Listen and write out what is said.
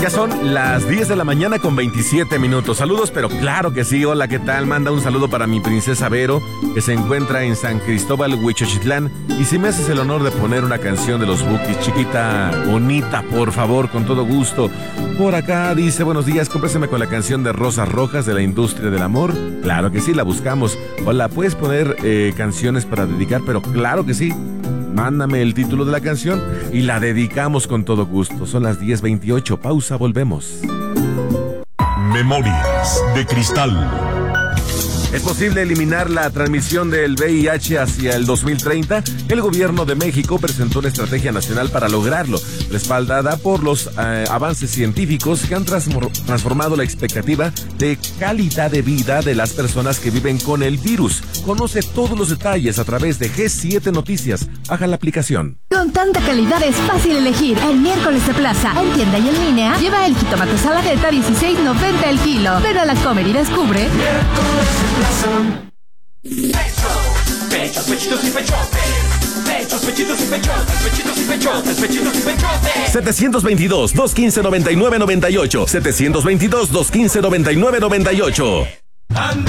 Ya son las 10 de la mañana con 27 minutos. Saludos, pero claro que sí. Hola, ¿qué tal? Manda un saludo para mi princesa Vero, que se encuentra en San Cristóbal, Huichochitlán. Y si me haces el honor de poner una canción de los Bukis, chiquita, bonita, por favor, con todo gusto. Por acá dice, buenos días, cómpraseme con la canción de Rosas Rojas de la Industria del Amor. Claro que sí, la buscamos. Hola, ¿puedes poner canciones para dedicar? Pero claro que sí. Mándame el título de la canción y la dedicamos con todo gusto. Son las 10:28. Pausa, volvemos. Memorias de Cristal. ¿Es posible eliminar la transmisión del VIH hacia el 2030? El gobierno de México presentó una estrategia nacional para lograrlo, respaldada por los avances científicos que han transformado la expectativa de calidad de vida de las personas que viven con el virus. Conoce todos los detalles a través de G7 Noticias. Baja la aplicación. Con tanta calidad es fácil elegir. El miércoles de plaza, en tienda y en línea, lleva el jitomate saladeta 16.90 el kilo. Ven a la Comer y descubre. Pechos, pechitos y pechotes. Pechos, pechitos y pechotes. Pechitos y pechotes. Pechitos y pechotes. 722-215-9998. 722-215-9998.